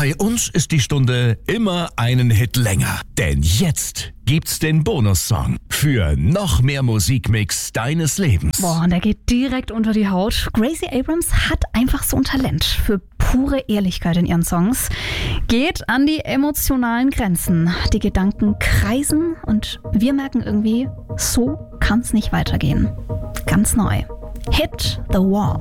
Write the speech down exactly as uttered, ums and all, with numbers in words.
Bei uns ist die Stunde immer einen Hit länger. Denn jetzt gibt's den Bonussong für noch mehr Musikmix deines Lebens. Boah, und der geht direkt unter die Haut. Gracie Abrams hat einfach so ein Talent für pure Ehrlichkeit in ihren Songs. Geht an die emotionalen Grenzen. Die Gedanken kreisen und wir merken irgendwie, so kann's nicht weitergehen. Ganz neu. Hit the Wall.